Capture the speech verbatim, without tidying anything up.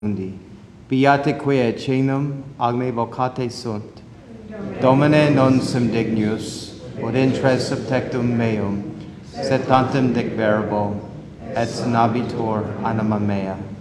mundi. Beate quae cenum agne vocate sunt. Domine non sum dignus, ut intres subtectum meum, sed tantum dic verbo, et sanabitur anima mea.